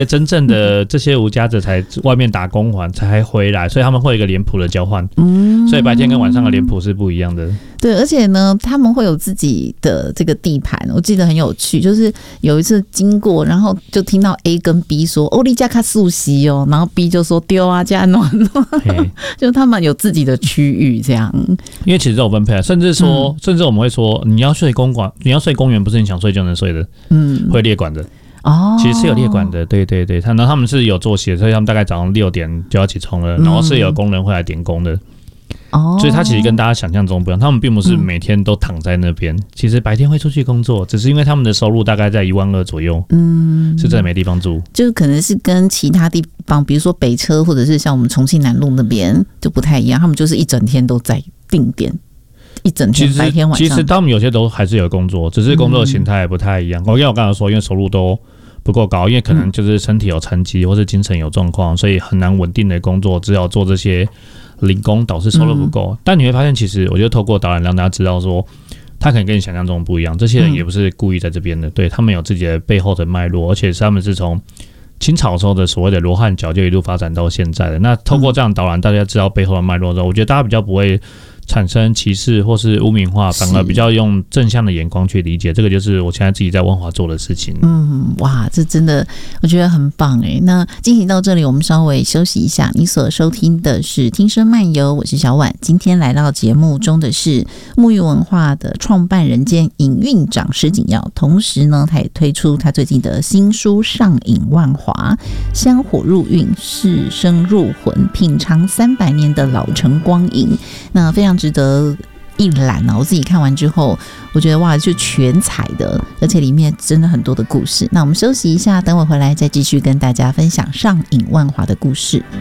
真正的这些无家者才外面打工完才回来，所以他们会有一个脸谱的交换，所以白天跟晚上的脸谱是不一样的。 对，而且呢，他们会有自己的这个地盘，我记得很有趣，就是有一次经过，然后就听到 A 跟 B 说：“哦，你家卡素西哦。”然后 B 就说：“丢啊，家暖暖。”就他们有自己的区域这样。 因为其实这种分配，甚至我们会说，你要睡公园，不是你想睡就能睡的，会列管的。其实是有列管的，对对对，然后他们是有作息的，所以他们大概早上6点就要起床了，然后是有工人会来点工的。所以他其实跟大家想象中不一样，他们并不是每天都躺在那边，其实白天会出去工作，只是因为他们的收入大概在12000左右，是真的没地方住， 就可能是跟其他地方，比如说北车或者是像我们重庆南路那边就不太一样，他们就是一整天都在定点。一整天白天晚上， 其实他们有些都还是有工作，只是工作的形态也不太一样。因为我刚才说，因为收入都不够高，因为可能就是身体有残疾或是精神有状况，所以很难稳定的工作，只好做这些零工，导致收入不够。但你会发现，其实我觉得透过导览让大家知道说，他可能跟你想象中不一样。这些人也不是故意在这边的，对，他们有自己的背后的脉络，而且他们是从清朝时候的所谓的罗汉脚就一路发展到现在的。那透过这样导览，大家知道背后的脉络之后，我觉得大家比较不会产生歧视或是污名化，反而比较用正向的眼光去理解，这个就是我现在自己在万华做的事情。 哇，这真的我觉得很棒哎。那进行到这里，我们稍微休息一下。你所收听的是听声漫游，我是小婉。今天来到节目中的是沐浴文化的创办人兼营运长施景耀，同时呢，他也推出他最近的新书《上瘾万华》，香火入韵，视声入魂，品尝300年的老城光影。那非常值得一览啊！我自己看完之后，我觉得哇，就全彩的，而且里面真的很多的故事。那我们休息一下，等我回来再继续跟大家分享上瘾万华的故事。